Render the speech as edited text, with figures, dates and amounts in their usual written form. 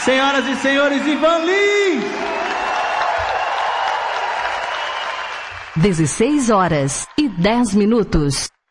Senhoras e senhores, Ivan Lins! 16 horas e 10 minutos.